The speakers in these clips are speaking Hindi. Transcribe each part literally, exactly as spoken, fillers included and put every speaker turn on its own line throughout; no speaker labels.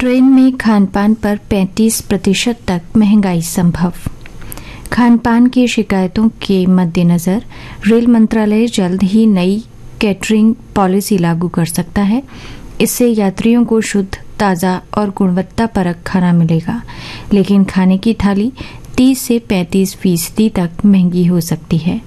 ट्रेन में खानपान पर पैंतीस प्रतिशत तक महंगाई संभव। खानपान की शिकायतों के मद्देनजर रेल मंत्रालय जल्द ही नई कैटरिंग पॉलिसी लागू कर सकता है। इससे यात्रियों को शुद्ध, ताज़ा और गुणवत्तापरक खाना मिलेगा, लेकिन खाने की थाली तीस से पैंतीस फीसदी तक महंगी हो सकती है।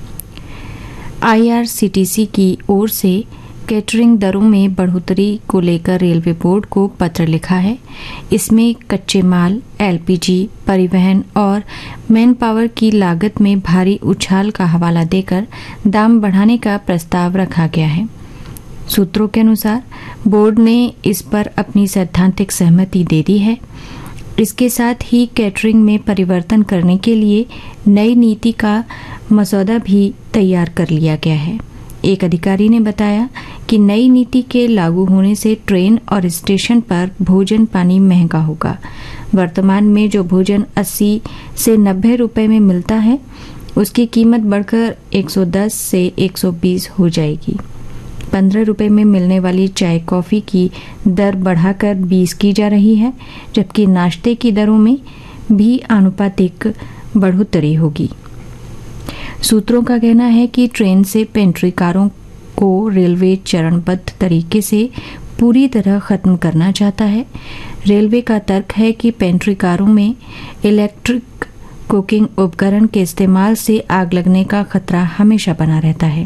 आईआरसीटीसी की ओर से कैटरिंग दरों में बढ़ोतरी को लेकर रेलवे बोर्ड को पत्र लिखा है। इसमें कच्चे माल, एलपीजी, परिवहन और मैन पावर की लागत में भारी उछाल का हवाला देकर दाम बढ़ाने का प्रस्ताव रखा गया है। सूत्रों के अनुसार बोर्ड ने इस पर अपनी सैद्धांतिक सहमति दे दी है। इसके साथ ही कैटरिंग में परिवर्तन करने के लिए नई नीति का मसौदा भी तैयार कर लिया गया है। एक अधिकारी ने बताया कि नई नीति के लागू होने से ट्रेन और स्टेशन पर भोजन पानी महंगा होगा। वर्तमान में जो भोजन अस्सी से नब्बे रुपए में मिलता है, उसकी कीमत बढ़कर एक सौ दस से एक सौ बीस हो जाएगी। पंद्रह रुपए में मिलने वाली चाय कॉफी की दर बढ़ाकर बीस की जा रही है, जबकि नाश्ते की दरों में भी आनुपातिक बढ़ोतरी होगी। सूत्रों का कहना है कि ट्रेन से पेंट्री कारों को रेलवे चरणबद्ध तरीके से पूरी तरह खत्म करना चाहता है। रेलवे का तर्क है कि पेंट्री कारों में इलेक्ट्रिक कुकिंग उपकरण के इस्तेमाल से आग लगने का खतरा हमेशा बना रहता है।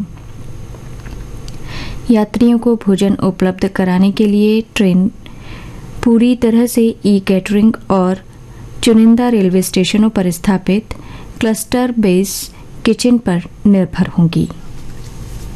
यात्रियों को भोजन उपलब्ध कराने के लिए ट्रेन पूरी तरह से ई कैटरिंग और चुनिंदा रेलवे स्टेशनों पर स्थापित क्लस्टर बेस्ड किचन पर निर्भर होंगी।